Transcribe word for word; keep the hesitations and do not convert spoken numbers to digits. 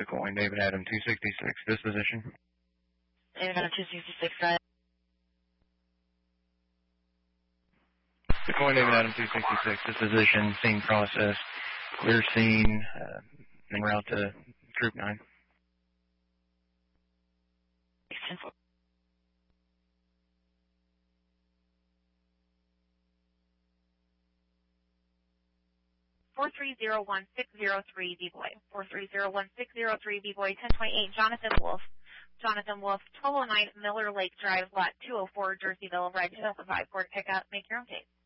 DeCoin, David Adam two sixty-six, disposition. David Adam two sixty-six, right? DeCoin, David Adam two sixty-six, disposition, scene process, clear scene, uh, en route to Group nine. four three zero one six zero three B-Boy. four three zero one six zero three B-Boy, ten twenty-eight, Jonathan Wolf. Jonathan Wolf, twelve oh nine Miller Lake Drive, lot two oh four, Jerseyville, ride two thousand five Ford pickup. Make your own tape.